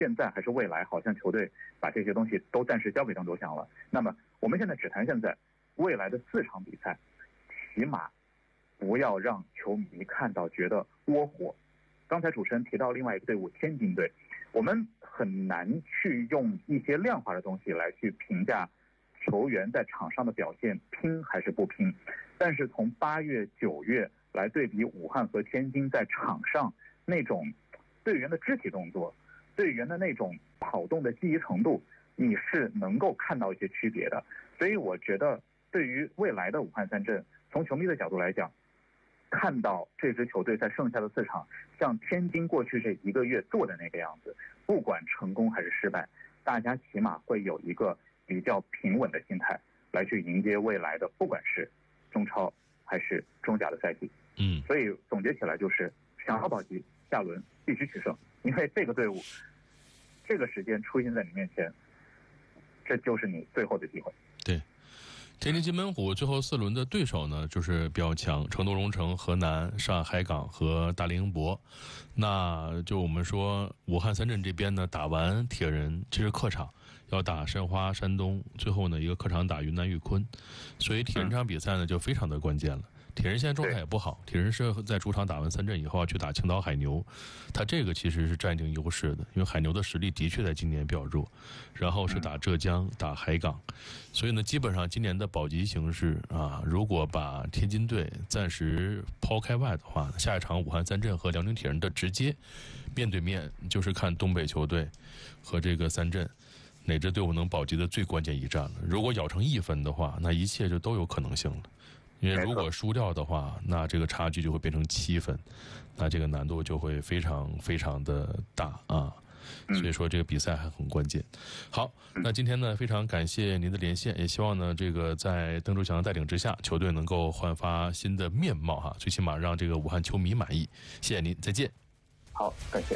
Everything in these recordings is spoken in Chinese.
现在还是未来，好像球队把这些东西都暂时交给郑州祥了。那么我们现在只谈现在，未来的4场比赛，起码不要让球迷看到觉得窝火。刚才主持人提到另外一个队伍天津队，我们很难去用一些量化的东西来去评价球员在场上的表现拼还是不拼，但是从8月、9月来对比武汉和天津在场上那种队员的肢体动作、队员的那种跑动的记忆程度，你是能够看到一些区别的。所以我觉得对于未来的武汉三镇，从球迷的角度来讲，看到这支球队在剩下的4场像天津过去这1个月做的那个样子，不管成功还是失败，大家起码会有一个比较平稳的心态来去迎接未来的不管是中超还是中甲的赛季。所以总结起来就是想要保级，下轮必须取胜，因为这个队伍这个时间出现在你面前，这就是你最后的机会。 对，天津津门虎最后4轮的对手呢，就是比较强，成都蓉城、河南、上海港和大连英博。那就我们说武汉三镇这边呢，打完铁人，这是客场，要打申花、山东，最后呢一个客场打云南玉坤，所以铁人这场比赛呢就非常的关键了。铁人现在状态也不好，铁人是在主场打完3镇以后要去打青岛海牛，他这个其实是占一定优势的，因为海牛的实力的确在今年比较弱，然后是打浙江、打海港，所以呢基本上今年的保级形势啊，如果把天津队暂时抛开外的话，下一场武汉三镇和辽宁铁人的直接面对面，就是看东北球队和这个三镇哪支队伍能保级的最关键一战了。如果咬成1分的话，那一切就都有可能性了。因为如果输掉的话，那这个差距就会变成7分，那这个难度就会非常非常的大啊。所以说这个比赛还很关键。好，那今天呢非常感谢您的连线，也希望呢这个在邓州祥的带领之下，球队能够焕发新的面貌哈，最起码让这个武汉球迷满意。谢谢您，再见。 好，感谢。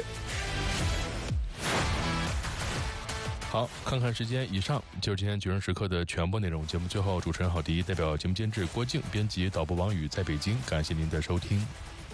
好，看看时间，以上就是今天决胜时刻的全部内容。节目最后，主持人郝迪代表节目监制郭静，编辑导播王宇在北京，感谢您的收听。